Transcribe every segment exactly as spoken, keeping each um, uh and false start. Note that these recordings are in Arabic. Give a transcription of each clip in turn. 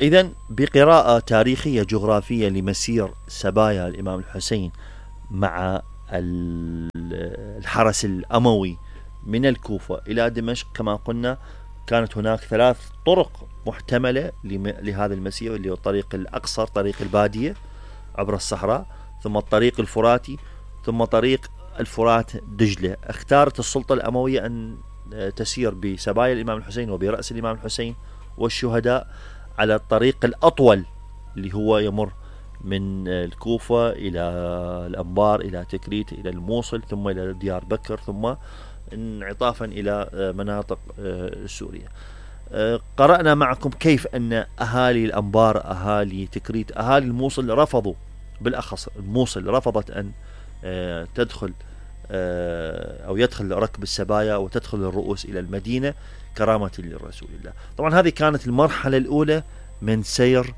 إذن بقراءة تاريخية جغرافية لمسير سبايا الإمام الحسين مع الحرس الأموي من الكوفة إلى دمشق، كما قلنا كانت هناك ثلاث طرق محتملة لهذا المسير، اللي هو الطريق الأقصر، طريق البادية عبر الصحراء، ثم الطريق الفراتي، ثم طريق الفرات دجلة. اختارت السلطة الأموية أن تسير بسبايا الإمام الحسين وبرأس الإمام الحسين والشهداء على الطريق الأطول، اللي هو يمر من الكوفة إلى الأنبار إلى تكريت إلى الموصل ثم إلى ديار بكر ثم انعطافا إلى مناطق سوريا. قرأنا معكم كيف أن أهالي الأنبار، أهالي تكريت، أهالي الموصل رفضوا، بالأخص الموصل رفضت أن تدخل أو يدخل ركب السبايا وتدخل الرؤوس إلى المدينة كرامة للرسول الله. طبعا هذه كانت المرحلة الأولى من سير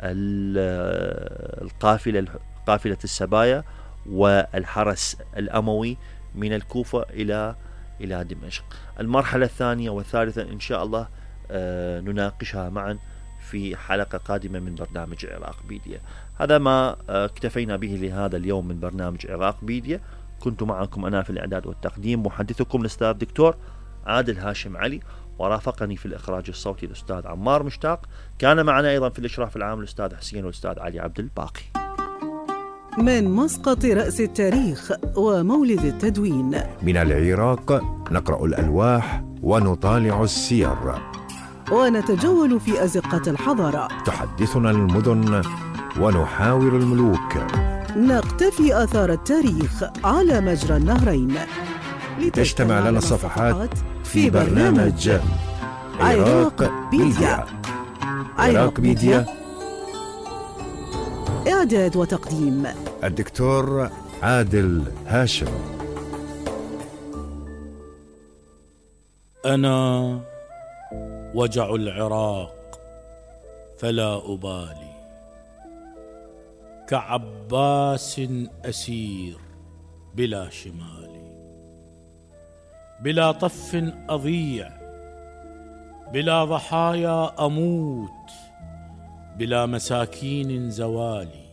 القافلة قافلة السبايا والحرس الأموي من الكوفة إلى إلى دمشق. المرحلة الثانية والثالثة إن شاء الله نناقشها معا في حلقة قادمة من برنامج عراق بيديا. هذا ما اكتفينا به لهذا اليوم من برنامج عراق بيديا. كنت معكم أنا في الإعداد والتقديم محدثكم الأستاذ دكتور عادل هاشم علي، ورافقني في الإخراج الصوتي الأستاذ عمار مشتاق. كان معنا أيضا في الإشراف العام الأستاذ حسين والأستاذ علي عبد الباقي. من مسقط رأس التاريخ ومولد التدوين، من العراق نقرأ الألواح ونطالع السير، ونتجول في أزقة الحضارة. تحدثنا المدن ونحاور الملوك، نقتفي آثار التاريخ على مجرى النهرين، لتجتمع لنا الصفحات في برنامج عراق بيديا. عراق بيديا، إعداد وتقديم الدكتور عادل هاشم. أنا وجع العراق فلا أبالي، كعباس أسير بلا شمال، بلا طف أضيع، بلا ضحايا أموت، بلا مساكين زوالي،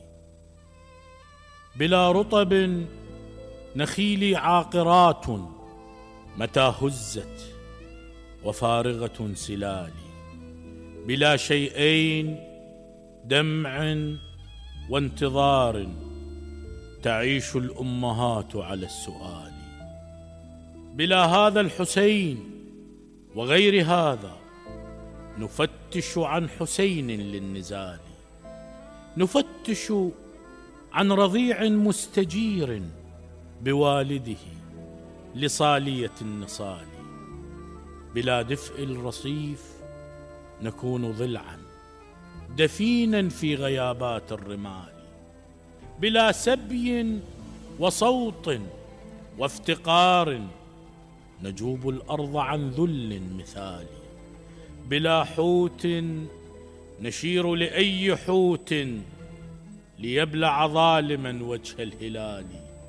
بلا رطب نخيلي عاقرات متى هزت وفارغة سلالي، بلا شيئين دمع وانتظار تعيش الأمهات على السؤال، بلا هذا الحسين وغير هذا نفتش عن حسين للنزال، نفتش عن رضيع مستجير بوالده لصالية النصال، بلا دفء الرصيف نكون ضلعا دفينا في غيابات الرمال، بلا سبي وصوت وافتقار نجوب الأرض عن ذل مثالي، بلا حوت نشير لأي حوت ليبلع ظالما وجه الهلال،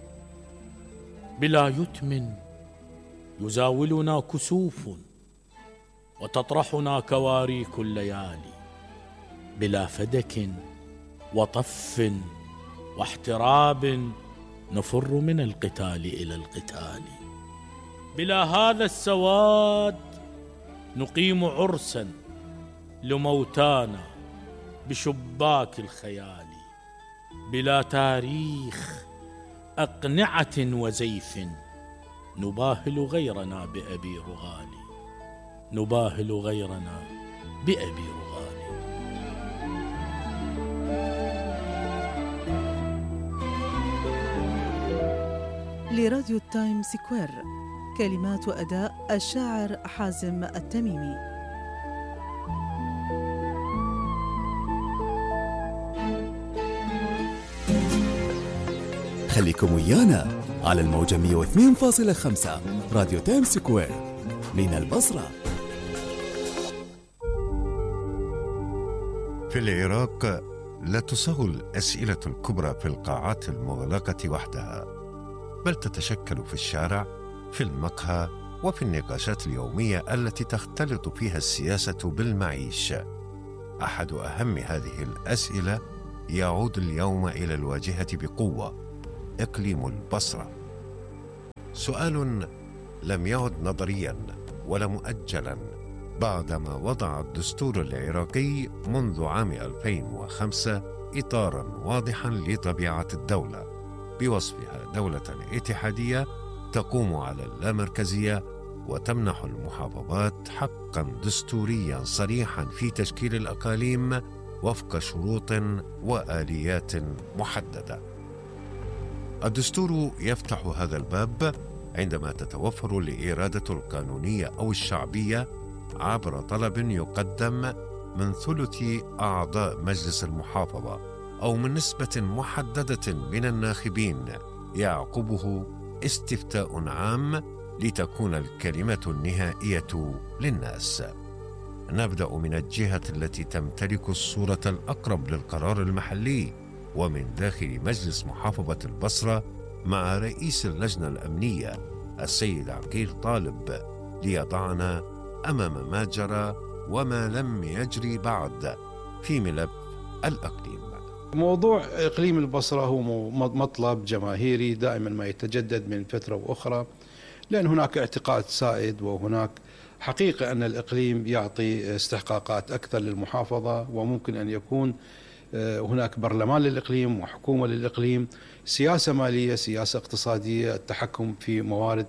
بلا يتم يزاولنا كسوف وتطرحنا كواريك الليالي، بلا فدك وطف واحتراب نفر من القتال إلى القتال، بلا هذا السواد نقيم عرسا لموتانا بشباك الخيال، بلا تاريخ أقنعة وزيف نباهل غيرنا بأبي رغالي، نباهل غيرنا بأبي رغالي. لراديو تايم سكوير، كلمات وأداء الشاعر حازم التميمي. خليكم ويانا على الموجة مئة واثنين فاصلة خمسة راديو تايم سكوير من البصرة. في العراق لا تصاغ الأسئلة الكبرى في القاعات المغلقة وحدها، بل تتشكل في الشارع، في المقهى، وفي النقاشات اليومية التي تختلط فيها السياسة بالمعيش. أحد أهم هذه الأسئلة يعود اليوم إلى الواجهة بقوة: إقليم البصرة. سؤال لم يعد نظرياً ولا مؤجلاً بعدما وضع الدستور العراقي منذ عام ألفين وخمسة إطاراً واضحاً لطبيعة الدولة بوصفها دولة اتحادية تقوم على اللامركزية وتمنح المحافظات حقاً دستورياً صريحاً في تشكيل الأقاليم وفق شروط وآليات محددة. الدستور يفتح هذا الباب عندما تتوفر الإرادة القانونية أو الشعبية عبر طلب يقدم من ثلث أعضاء مجلس المحافظة أو من نسبة محددة من الناخبين، يعقبه استفتاء عام لتكون الكلمة النهائية للناس. نبدأ من الجهة التي تمتلك الصورة الأقرب للقرار المحلي، ومن داخل مجلس محافظة البصرة، مع رئيس اللجنة الأمنية السيد عقيل طالب ليضعنا أمام ما جرى وما لم يجري بعد في ملف الأقليم. موضوع إقليم البصرة هو مطلب جماهيري دائما ما يتجدد من فترة وأخرى، لأن هناك اعتقاد سائد وهناك حقيقة أن الإقليم يعطي استحقاقات أكثر للمحافظة، وممكن أن يكون هناك برلمان للإقليم وحكومة للإقليم، سياسة مالية، سياسة اقتصادية، التحكم في موارد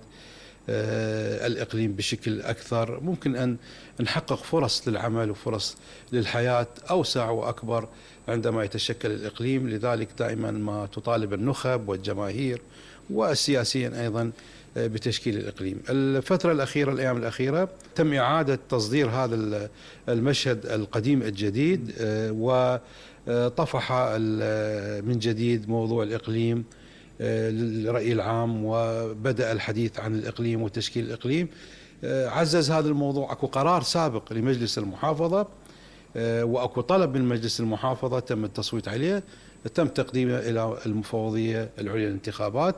الإقليم بشكل أكثر. ممكن أن نحقق فرص للعمل وفرص للحياة أوسع وأكبر عندما يتشكل الإقليم. لذلك دائما ما تطالب النخب والجماهير والسياسيين أيضا بتشكيل الإقليم. الفترة الأخيرة، الأيام الأخيرة، تم إعادة تصدير هذا المشهد القديم الجديد، وطفح من جديد موضوع الإقليم للرأي العام، وبدأ الحديث عن الإقليم وتشكيل الإقليم. عزز هذا الموضوع، أكو قرار سابق لمجلس المحافظة وأكو طلب من مجلس المحافظة تم التصويت عليه، تم تقديمه إلى المفوضية العليا للانتخابات.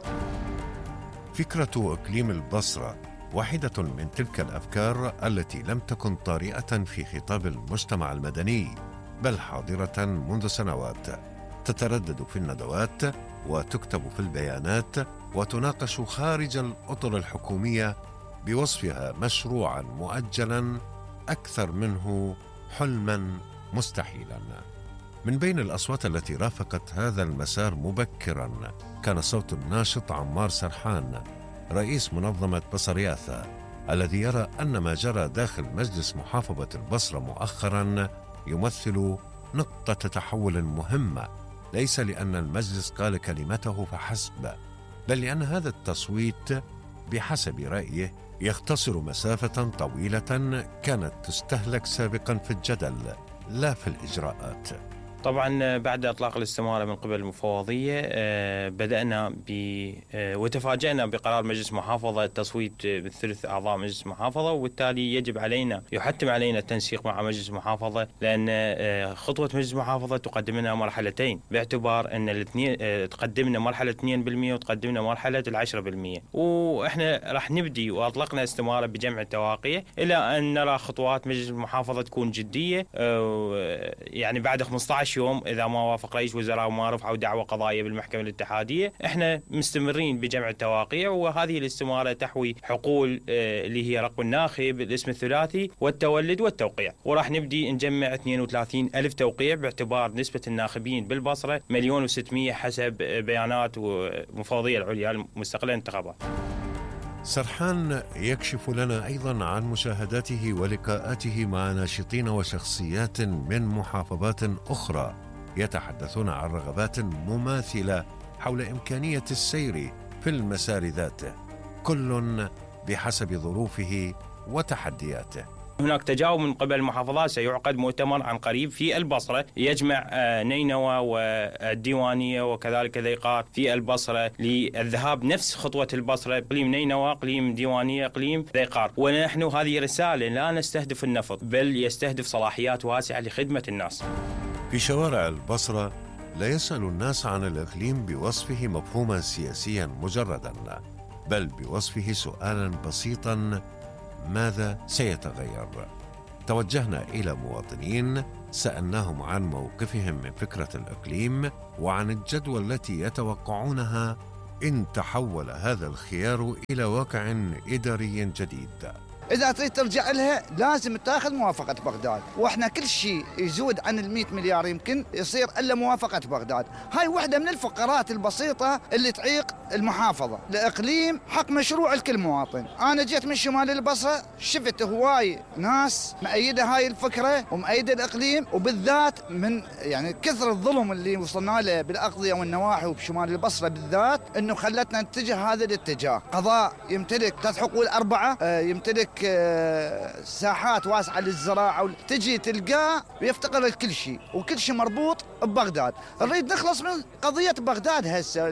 فكرة إقليم البصرة واحدة من تلك الأفكار التي لم تكن طارئة في خطاب المجتمع المدني، بل حاضرة منذ سنوات، تتردد في الندوات وتكتب في البيانات وتناقش خارج الأطر الحكومية بوصفها مشروعا مؤجلا أكثر منه حلما مستحيلا. من بين الأصوات التي رافقت هذا المسار مبكرا كان صوت الناشط عمار سرحان، رئيس منظمة بصرياثا، الذي يرى أن ما جرى داخل مجلس محافظة البصرة مؤخرا يمثل نقطة تحول مهمة، ليس لأن المجلس قال كلمته فحسب، بل لأن هذا التصويت بحسب رأيه يختصر مسافة طويلة كانت تستهلك سابقا في الجدل لا في الإجراءات. طبعا بعد إطلاق الاستمارة من قبل المفوضية بدأنا ب وتفاجأنا بقرار مجلس محافظة التصويت بالثلث أعضاء مجلس محافظة، وبالتالي يجب علينا يحتم علينا التنسيق مع مجلس محافظة، لأن خطوة مجلس محافظة تقدم لنا مرحلتين، باعتبار أن الاثنين تقدمنا مرحلة اثنين بالمئة وتقدمنا مرحلة العشرة بالمئة، وإحنا راح نبدي وأطلقنا استمارة بجمع التواقيع إلى أن نرى خطوات مجلس المحافظة تكون جدية. يعني بعد خمسة عشر يوم إذا ما وافق رئيس وزراء وما رفعوا دعوى قضائية بالمحكمة الاتحادية، إحنا مستمرين بجمع التواقيع. وهذه الاستمارة تحوي حقول اللي هي رقم الناخب، الاسم الثلاثي، والتولد والتوقيع، وراح نبدي نجمع اثنين وثلاثين ألف توقيع باعتبار نسبة الناخبين بالبصرة مليون وستمية حسب بيانات ومفوضية العليا المستقلة للانتخابات. سرحان يكشف لنا أيضا عن مشاهداته ولقاءاته مع ناشطين وشخصيات من محافظات أخرى يتحدثون عن رغبات مماثلة حول إمكانية السير في المسار ذاته، كل بحسب ظروفه وتحدياته. هناك تجاوب من قبل المحافظات، سيعقد مؤتمر عن قريب في البصرة يجمع نينوى والديوانية وكذلك ذيقار في البصرة للذهاب نفس خطوة البصرة، اقليم نينوى، اقليم ديوانية، اقليم ذيقار. ونحن هذه رسالة لا نستهدف النفط، بل يستهدف صلاحيات واسعة لخدمة الناس. في شوارع البصرة لا يسأل الناس عن الإقليم بوصفه مفهوما سياسيا مجردا، بل بوصفه سؤالا بسيطا: ماذا سيتغير؟ توجهنا إلى مواطنين سألناهم عن موقفهم من فكرة الإقليم وعن الجدوى التي يتوقعونها إن تحول هذا الخيار إلى واقع إداري جديد. إذا تريد ترجع لها لازم تاخذ موافقة بغداد، وإحنا كل شيء يزود عن المئة مليار يمكن يصير إلا موافقة بغداد. هاي واحدة من الفقرات البسيطة اللي تعيق المحافظة. الإقليم حق مشروع لكل مواطن. أنا جيت من شمال البصرة، شفت هواي ناس مؤيدة هاي الفكرة ومؤيدة الإقليم، وبالذات من يعني كثر الظلم اللي وصلنا له بالأقضية والنواحي وبشمال البصرة بالذات، إنه خلتنا نتجه هذا الاتجاه. قضاء يمتلك ثلاث حقول أربعة، يمتلك ساحات واسعة للزراعة، تجي تلقاه بيفتقر لكل شيء، وكل شيء مربوط ببغداد. نريد نخلص من قضية بغداد هسه.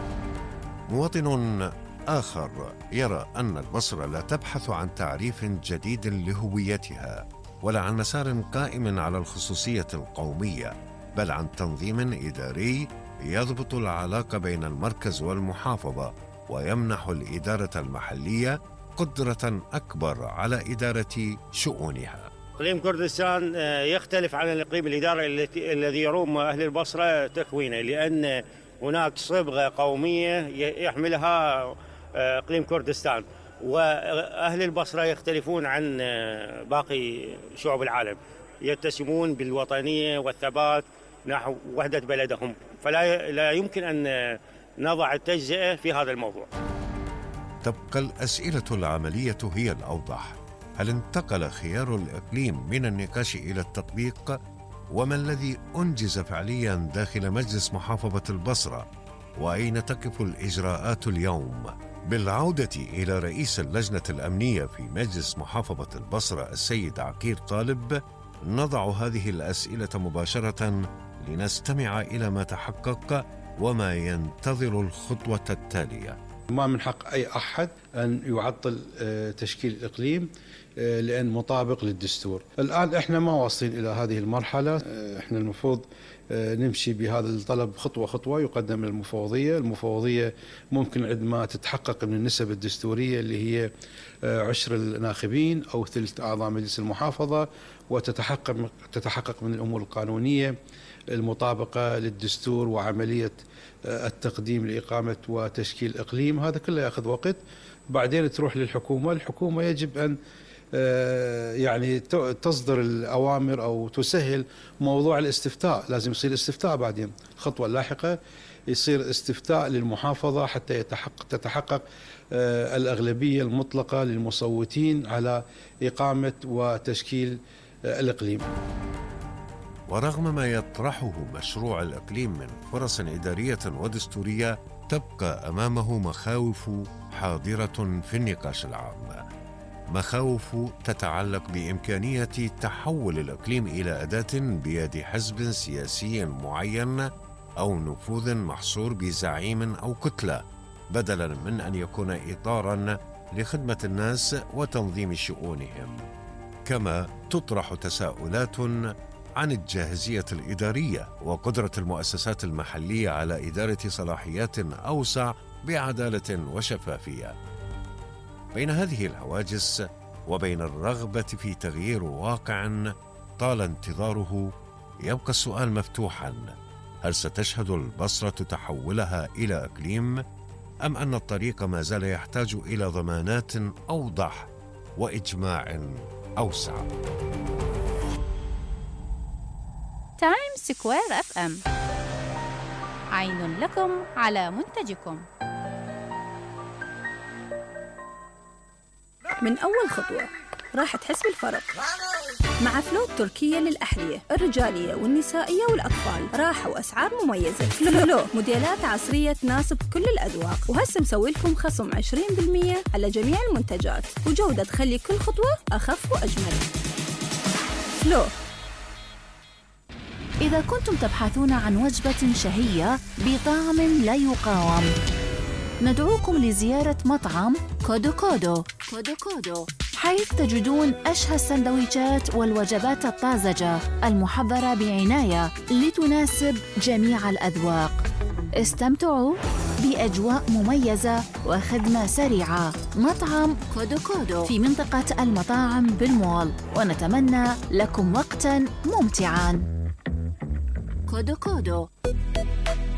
مواطن آخر يرى أن البصرة لا تبحث عن تعريف جديد لهويتها ولا عن مسار قائم على الخصوصية القومية، بل عن تنظيم إداري يضبط العلاقة بين المركز والمحافظة ويمنح الإدارة المحلية قدرة أكبر على إدارة شؤونها. إقليم كردستان يختلف عن الإقليم الإداري الذي يروم أهل البصرة تكوينه، لأن هناك صبغة قومية يحملها إقليم كردستان، وأهل البصرة يختلفون عن باقي شعوب العالم، يتسمون بالوطنية والثبات نحو وحدة بلدهم، فلا لا يمكن أن نضع التجزئة في هذا الموضوع. تبقى الأسئلة العملية هي الأوضح. هل انتقل خيار الإقليم من النقاش إلى التطبيق؟ وما الذي أنجز فعليا داخل مجلس محافظة البصرة؟ وأين تقف الإجراءات اليوم؟ بالعودة إلى رئيس اللجنة الأمنية في مجلس محافظة البصرة السيد عقير طالب، نضع هذه الأسئلة مباشرة لنستمع إلى ما تحقق وما ينتظر الخطوة التالية. ما من حق أي أحد أن يعطل تشكيل الإقليم لأن مطابق للدستور. الآن إحنا ما واصلين إلى هذه المرحلة، إحنا المفروض نمشي بهذا الطلب خطوة خطوة يقدم للمفوضية. المفوضية ممكن عندما تتحقق من النسب الدستورية اللي هي عشر الناخبين أو ثلث أعضاء مجلس المحافظة، وتتحقق تتحقق من الأمور القانونية المطابقة للدستور وعملية التقديم لإقامة وتشكيل إقليم. هذا كله يأخذ وقت، بعدين تروح للحكومة. الحكومة يجب أن يعني تصدر الأوامر أو تسهل موضوع الاستفتاء. لازم يصير استفتاء، بعدين خطوة لاحقة يصير استفتاء للمحافظة حتى يتحقق تتحقق الأغلبية المطلقة للمصوتين على إقامة وتشكيل الإقليم. ورغم ما يطرحه مشروع الإقليم من فرص إدارية ودستورية، تبقى أمامه مخاوف حاضرة في النقاش العام. مخاوف تتعلق بإمكانية تحول الإقليم إلى أداة بيد حزب سياسي معين أو نفوذ محصور بزعيم أو كتلة، بدلاً من أن يكون إطاراً لخدمة الناس وتنظيم شؤونهم. كما تطرح تساؤلات عن الجاهزية الإدارية وقدرة المؤسسات المحلية على إدارة صلاحيات أوسع بعدالة وشفافية. بين هذه الهواجس وبين الرغبة في تغيير واقع طال انتظاره، يبقى السؤال مفتوحا: هل ستشهد البصرة تحولها إلى إقليم، أم أن الطريق ما زال يحتاج إلى ضمانات أوضح وإجماع أوسع؟ تايم سكوير اف ام، عين لكم على منتجكم. من أول خطوة راح تحس بالفرق مع فلو التركية للأحذية الرجالية والنسائية والأطفال. راحة وأسعار مميزة. فلو موديلات عصرية تناسب كل الأذواق، وهسه مسوي لكم خصم عشرين بالمئة على جميع المنتجات، وجودة تخلي كل خطوة أخف وأجمل. فلو. إذا كنتم تبحثون عن وجبة شهية بطعم لا يقاوم، ندعوكم لزيارة مطعم كودو كودو كودو كودو، حيث تجدون أشهى السندويشات والوجبات الطازجة المحضرة بعناية لتناسب جميع الأذواق. استمتعوا بأجواء مميزة وخدمة سريعة. مطعم كودو كودو في منطقة المطاعم بالمول، ونتمنى لكم وقتاً ممتعاً. كودو كودو.